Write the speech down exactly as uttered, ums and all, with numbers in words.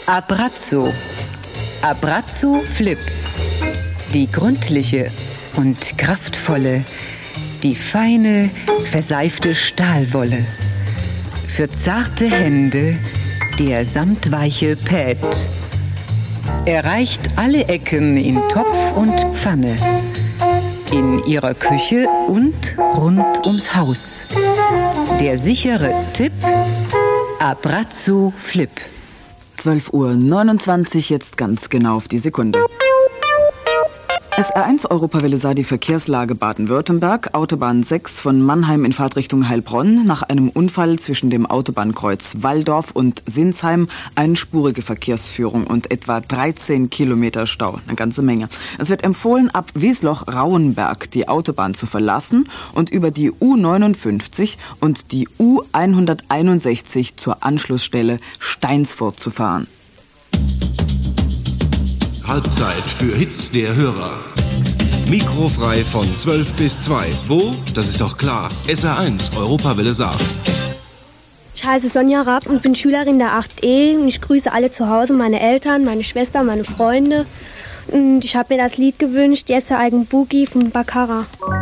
Abrazzo. Abrazzo Flip. Die gründliche und kraftvolle, die feine, verseifte Stahlwolle. Für zarte Hände der samtweiche Pad. Er reicht alle Ecken in Topf und Pfanne, in ihrer Küche und rund ums Haus. Der sichere Tipp: Abrazzo Flip. zwölf Uhr neunundzwanzig, jetzt ganz genau auf die Sekunde. S R eins Europawelle sah die Verkehrslage Baden-Württemberg, Autobahn sechs von Mannheim in Fahrtrichtung Heilbronn. Nach einem Unfall zwischen dem Autobahnkreuz Walldorf und Sinsheim einspurige Verkehrsführung und etwa dreizehn Kilometer Stau. Eine ganze Menge. Es wird empfohlen, ab Wiesloch-Rauenberg die Autobahn zu verlassen und über die U neunundfünfzig und die U hunderteinundsechzig zur Anschlussstelle Steinsfurt zu fahren. Halbzeit für Hits der Hörer. Mikrofrei von zwölf bis zwei. Wo? Das ist doch klar. S R eins Europawelle Saar. Ich heiße Sonja Rapp und bin Schülerin der acht E. Und ich grüße alle zu Hause, meine Eltern, meine Schwester, meine Freunde. Und ich habe mir das Lied gewünscht, Yes, Eigen Boogie von Baccara.